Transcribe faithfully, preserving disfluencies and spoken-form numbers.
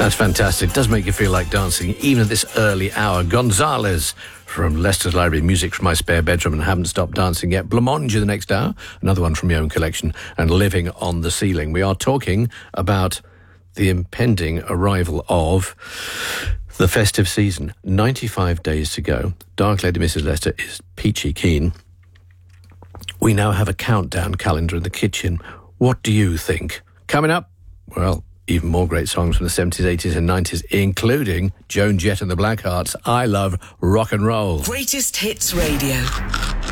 That's fantastic. It does make you feel like dancing, even at this early hour. Gonzalez from Leicester's Library, music from my spare bedroom and haven't stopped dancing yet. Blancmange the next hour, another one from your own collection, and Living on the Ceiling. We are talking about the impending arrival of the festive season. ninety-five days to go. Dark Lady Missus Lester is peachy keen. We now have a countdown calendar in the kitchen. What do you think? Coming up, well, even more great songs from the seventies, eighties and nineties, including Joan Jett and the Blackhearts. I love rock and roll. Greatest Hits Radio.